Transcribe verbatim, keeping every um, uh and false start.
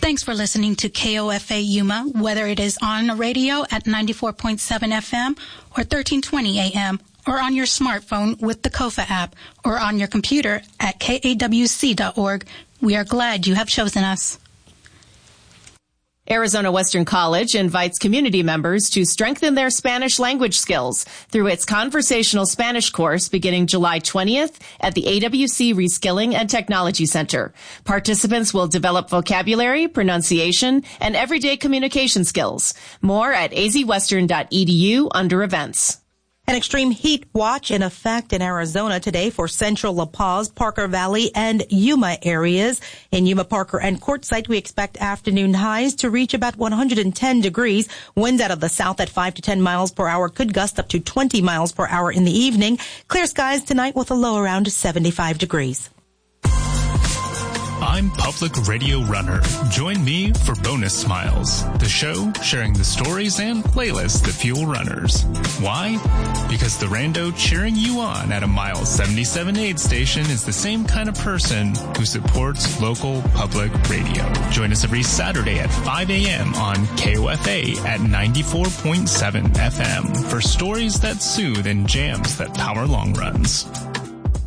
Thanks for listening to K O F A Yuma, whether it is on the radio at ninety-four point seven F M or thirteen twenty A M, or on your smartphone with the Kofa app, or on your computer at K A W C dot org. We are glad you have chosen us. Arizona Western College invites community members to strengthen their Spanish language skills through its conversational Spanish course beginning July twentieth at the A W C Reskilling and Technology Center. Participants will develop vocabulary, pronunciation, and everyday communication skills. More at a z western dot e d u under events. An extreme heat watch in effect in Arizona today for central La Paz, Parker Valley, and Yuma areas. In Yuma, Parker, and Quartzsite, we expect afternoon highs to reach about one hundred ten degrees. Winds out of the south at five to ten miles per hour could gust up to twenty miles per hour in the evening. Clear skies tonight with a low around seventy-five degrees. I'm Public Radio Runner. Join me for Bonus Smiles, the show sharing the stories and playlists that fuel runners. Why? Because the rando cheering you on at a mile seventy-seven aid station is the same kind of person who supports local public radio. Join us every Saturday at five A M on K O F A at ninety-four point seven F M for stories that soothe and jams that power long runs.